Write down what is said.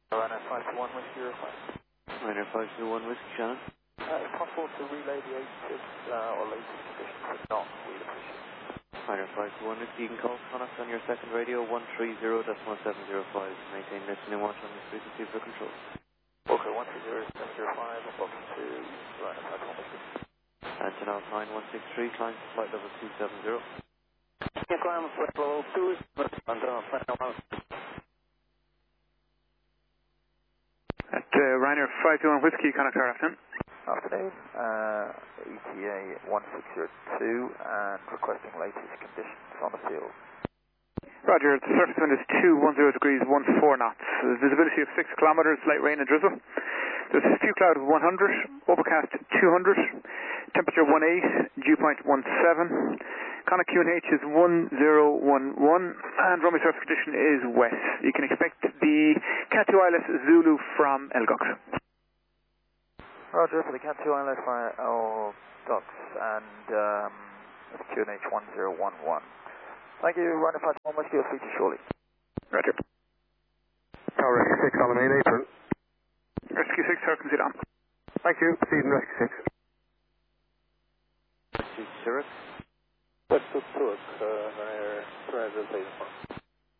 Ryanair 521 Whiskey request. Ryanair 521 Whiskey, Shannon. If possible to relay the ATIS or latest conditions, if not, we'd appreciate it. Ryanair 521 Whiskey, you can call Connacht on your second radio, 130.1705. Maintain listening watch on this frequency for control. Okay, 130.705, above to Ryanair 521 Whiskey. Antonov 9163, climb to flight level 270. Yeah, climb flight level 2, Antonov 9163. At Ryanair 521 Whiskey, Connacht afternoon. Afternoon, ETA 1602 and requesting latest conditions on the field. Roger, the surface wind is 210 degrees 14 knots. Visibility of 6 kilometers, light rain and drizzle. There's a few cloud of 100, overcast 200, temperature 18, dew point 17. Connacht QNH is 1011 and runway surface condition is west. You can expect the Cat 2 ILS Zulu from Elgox. Roger, for the Cat 2 ILS via Elgox and QNH 1011. Thank you, Ryanair 521 Whiskey, will speak to you shortly. Roger. Tower Rescue 6 on the main apron. Rescue 6, circumsit on. Thank you, Stephen Rescue 6. Rescue Zurich. West of Zurich, Ryanair 300,